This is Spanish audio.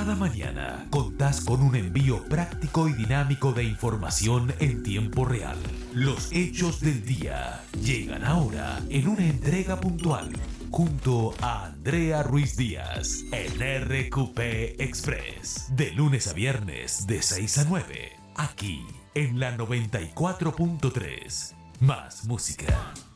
Cada mañana contás con un envío práctico y dinámico de información en tiempo real. Los hechos del día llegan ahora en una entrega puntual junto a Andrea Ruiz Díaz en RQP Express. De lunes a viernes de 6 a 9, aquí en la 94.3. Más música.